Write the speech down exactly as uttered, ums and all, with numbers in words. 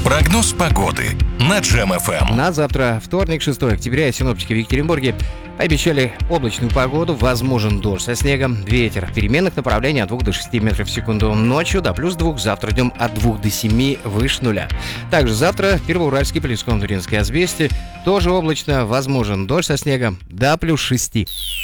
Прогноз погоды на Джем эф эм. На завтра, вторник, шестое октября, синоптики в Екатеринбурге обещали облачную погоду, возможен дождь со снегом, ветер переменных направлений от двух до шести метров в секунду, ночью до плюс двух, завтра днем от двух до семи, выше нуля. Также завтра Первоуральский, Плеском, Туринский, Азбесте тоже облачно, возможен дождь со снегом до плюс шести.